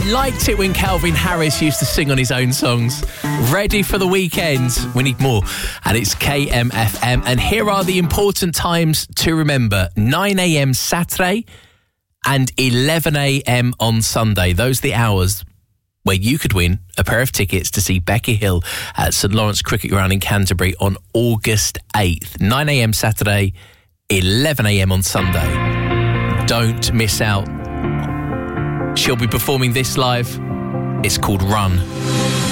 liked it when Calvin Harris used to sing on his own songs. Ready for the weekend? We need more. And it's KMFM. And here are the important times to remember. 9 a.m. Saturday and 11 a.m. on Sunday. Those are the hours where you could win a pair of tickets to see Becky Hill at St Lawrence Cricket Ground in Canterbury on August 8th. 9 a.m. Saturday, 11 a.m. on Sunday. Don't miss out. She'll be performing this live. It's called Run.